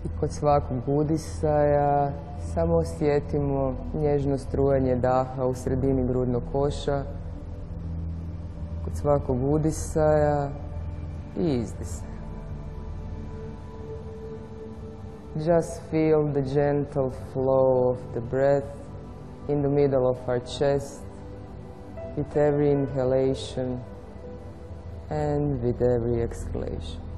I kod svakog udisaja samo osjetimo nježno strujanje daha u sredini grudnog koša. Kod svakog udisaja i izdisaja. Just feel the gentle flow of the breath in the middle of our chest with every inhalation and with every exhalation.